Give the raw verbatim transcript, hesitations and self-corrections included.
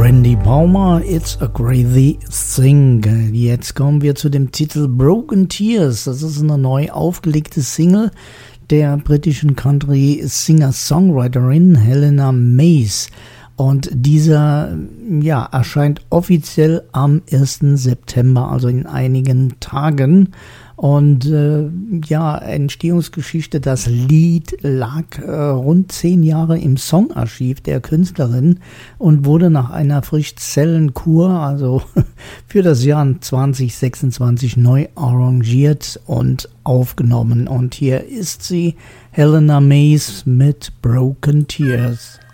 Randy Palmer, It's a Crazy Thing. Jetzt kommen wir zu dem Titel Broken Tears. Das ist eine neu aufgelegte Single der britischen Country-Singer-Songwriterin Helena Mays. Und dieser ja, erscheint offiziell am ersten September, also in einigen Tagen. Und äh, ja, Entstehungsgeschichte, das Lied lag äh, rund zehn Jahre im Songarchiv der Künstlerin und wurde nach einer Frischzellenkur, also für das Jahr zwanzig sechsundzwanzig, neu arrangiert und aufgenommen. Und hier ist sie, Helena Mays mit Broken Tears.